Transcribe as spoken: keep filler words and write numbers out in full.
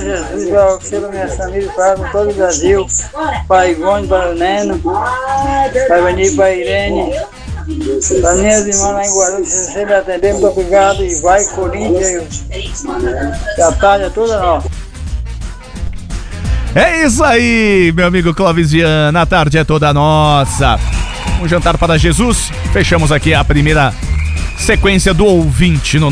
Jesus, vai oferecer para minha família, para todo o Brasil, para Ivone, para o Neno, para Vanir, para Irene, para minhas irmãs lá em Guarulhos, você sempre atender, muito obrigado, e vai Corinthians, e a tarde é toda nossa. É isso aí, meu amigo Clóvis Viana, a tarde é toda nossa. Um jantar para Jesus, fechamos aqui a primeira sequência do ouvinte no